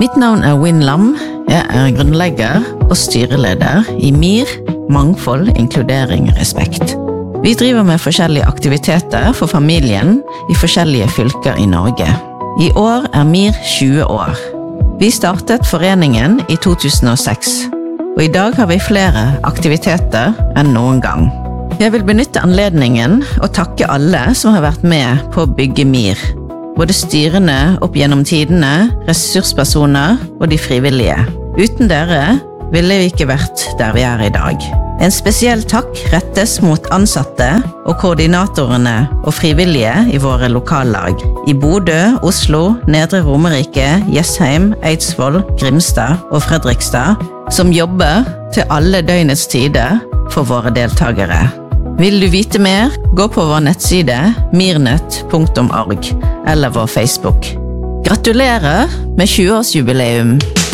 Mitt navn Win Lam. Jeg grunnlegger og styreleder I MIR, Mangfold, Inkludering, Respekt. Vi driver med forskjellige aktiviteter for familien I forskjellige fylker I Norge. I år MIR 20 år. Vi startet foreningen I 2006, og I dag har vi flere aktiviteter enn noen gang. Jeg vil benytte anledningen og takke alle som har vært med på å bygge MIR, både styrene opp gjennom tidene, ressurspersoner og de frivillige. Uten dere ville vi ikke vært der vi I dag. En spesiell takk rettes mot ansatte og koordinatorene og frivillige I våre lokallag. I Bodø, Oslo, Nedre Romerike, Jessheim, Eidsvoll, Grimstad og Fredrikstad, som jobber til alle døgnets tider for våre deltagere. Vil du vite mer, gå på vår nettside mirnet.org eller vår Facebook. Gratulerer med 20-årsjubileum!